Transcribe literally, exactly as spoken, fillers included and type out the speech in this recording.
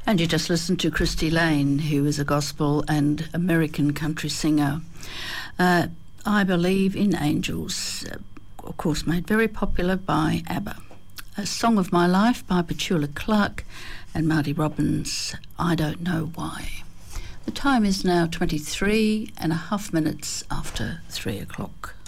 And you just listened to Christy Lane, who is a gospel and American country singer. Uh, I Believe in Angels, uh, of course made very popular by ABBA. A Song of My Life by Petula Clark and Marty Robbins, I Don't Know Why. The time is now twenty-three and a half minutes after three o'clock.